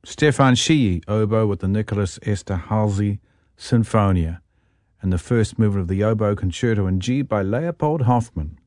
Stefan Schie, oboe with the Nicholas Esterhazy Sinfonia, and the first movement of the Oboe Concerto in G by Leopold Hoffmann.